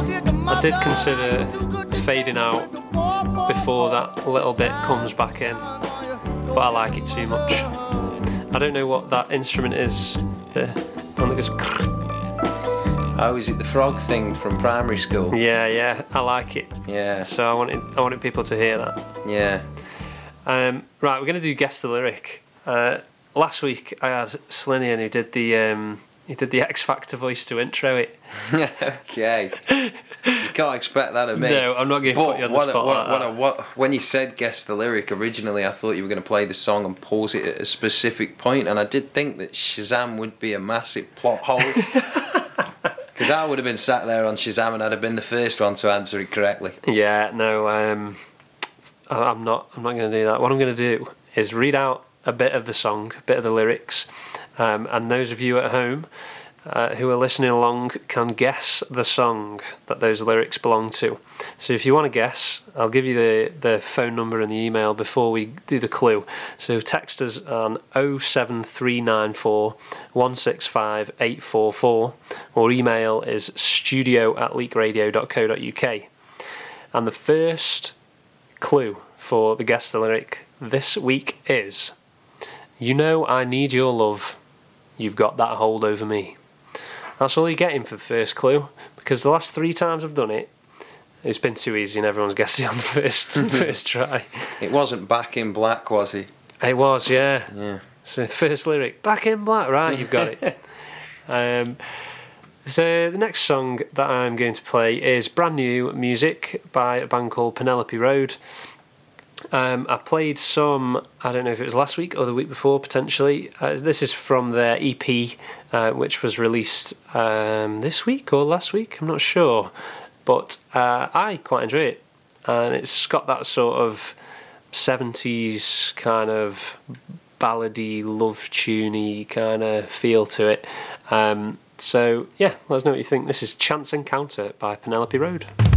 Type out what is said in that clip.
I did consider fading out before that little bit comes back in, but I like it too much. I don't know what that instrument is. The one that goes. Oh, is it the frog thing from primary school? Yeah, I like it. Yeah. So I wanted people to hear that. Yeah. Right, we're going to do Guess the Lyric. Last week I had Slinian who did the X Factor voice to intro it. Okay. You can't expect that of me. No, I'm not going to put you on the spot. When you said Guess the Lyric originally, I thought you were going to play the song and pause it at a specific point, and I did think that Shazam would be a massive plot hole. Because I would have been sat there on Shazam and I'd have been the first one to answer it correctly. Yeah, no, I'm not going to do that. What I'm going to do is read out a bit of the song, a bit of the lyrics, and those of you at home who are listening along can guess the song that those lyrics belong to. So if you want to guess, I'll give you the phone number and the email before we do the clue. So text us on 07394 165 844, or email is studio@leakradio.co.uk. And the first clue for the Guess the Lyric this week is: you know I need your love, you've got that hold over me. That's all you're getting for the first clue, because the last 3 times I've done it, it's been too easy and everyone's guessed it on the first try. It wasn't Back in Black, was he? It was, yeah. Yeah. So first lyric, Back in Black, right, you've got it. So the next song that I'm going to play is brand new music by a band called Penelope Road. I played some, I don't know if it was last week or the week before, potentially. This is from their EP, which was released this week or last week, I'm not sure. But I quite enjoy it. And it's got that sort of 70s kind of ballady, love tuney kind of feel to it. So, yeah, let us know what you think. This is Chance Encounter by Penelope Road.